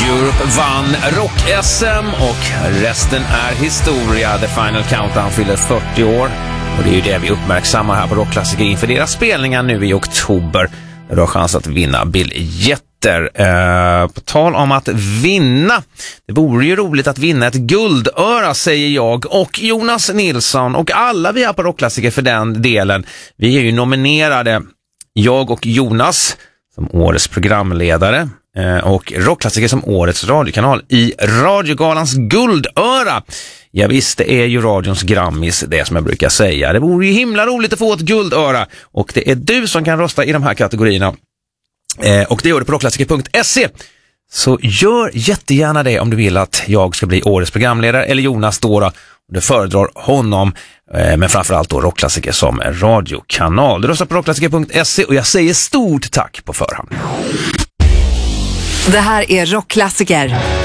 Europe vann rock-SM och resten är historia. The Final Countdown fyller 40 år och det är ju det vi uppmärksammar här på Rockklassiker inför deras spelningar nu i oktober. Du har chans att vinna biljetter. På tal om att vinna, det vore ju roligt att vinna ett guldöra, säger jag och Jonas Nilsson och alla vi här på Rockklassiker för den delen. Vi är ju nominerade, jag och Jonas som årets programledare och Rockklassiker som årets radiokanal i Radiogalans guldöra. Ja visst, det är ju radions Grammis, det som jag brukar säga. Det vore ju himla roligt att få ett guldöra och det är du som kan rösta i de här kategorierna. Och det gör du på rockklassiker.se. Så gör jättegärna det om du vill att jag ska bli årets programledare eller Jonas då. Och du föredrar honom, men framförallt då Rockklassiker som radiokanal. Du röstar på rockklassiker.se och jag säger stort tack på förhand. Det här är Rockklassiker